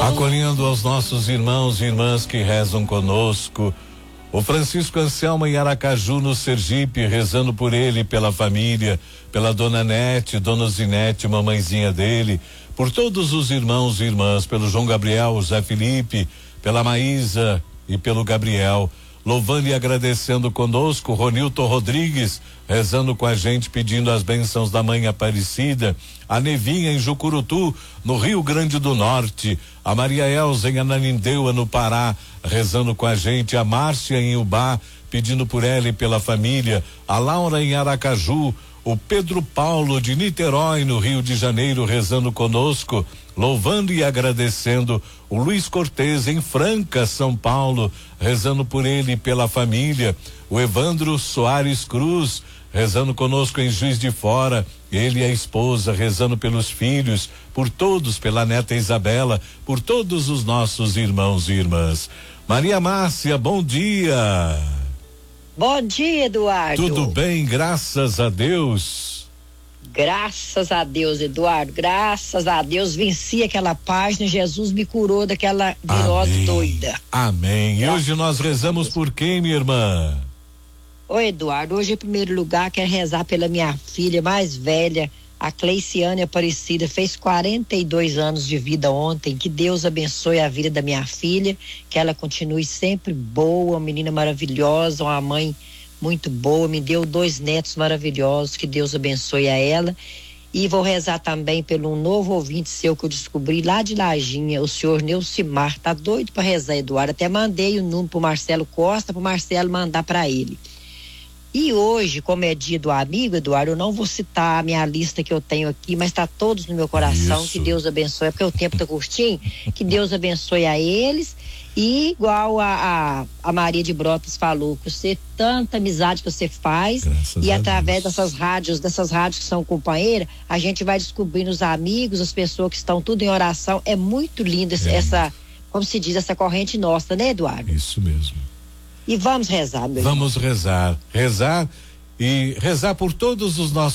Acolhendo aos nossos irmãos e irmãs que rezam conosco. O Francisco Anselmo em Aracaju, no Sergipe, rezando por ele, pela família, pela dona Nete, dona Zinete, mamãezinha dele, por todos os irmãos e irmãs, pelo João Gabriel, Zé Felipe, pela Maísa e pelo Gabriel. Louvando e agradecendo conosco, Ronilton Rodrigues, rezando com a gente, pedindo as bênçãos da Mãe Aparecida, a Nevinha em Jucurutu, no Rio Grande do Norte, a Maria Elza em Ananindeua, no Pará, rezando com a gente, a Márcia em Ubá, pedindo por ela e pela família, a Laura em Aracaju, o Pedro Paulo de Niterói, no Rio de Janeiro, rezando conosco, louvando e agradecendo o Luiz Cortez em Franca, São Paulo, rezando por ele e pela família, o Evandro Soares Cruz, rezando conosco em Juiz de Fora, ele e a esposa, rezando pelos filhos, por todos, pela neta Isabela, por todos os nossos irmãos e irmãs. Maria Márcia, bom dia. Bom dia, Eduardo. Tudo bem, graças a Deus. Graças a Deus, Eduardo, graças a Deus, venci aquela página, Jesus me curou daquela virose doida. Amém. E hoje nós rezamos por quem, minha irmã? Ô, Eduardo, hoje em primeiro lugar quero rezar pela minha filha mais velha, a Cleiciane Aparecida, fez 42 anos de vida ontem. Que Deus abençoe a vida da minha filha, que ela continue sempre boa, uma menina maravilhosa, uma mãe muito boa, me deu 2 netos maravilhosos, que Deus abençoe a ela. E vou rezar também pelo um novo ouvinte seu que eu descobri lá de Lajinha, o senhor Neucimar, tá doido para rezar, Eduardo, até mandei o número pro Marcelo Costa, pro Marcelo mandar para ele. E hoje, como é dia do amigo, Eduardo, eu não vou citar a minha lista que eu tenho aqui, mas tá todos no meu coração. Isso. Que Deus abençoe, é porque o tempo tá curtinho, que Deus abençoe a eles. E igual a Maria de Brotas falou, que você, tanta amizade que você faz, graças e através dessas rádios que são companheiras, a gente vai descobrindo os amigos, as pessoas que estão tudo em oração. É muito linda essa, como se diz, essa corrente nossa, né, Eduardo? Isso mesmo. E vamos rezar, meu irmão. Vamos rezar e rezar por todos os nossos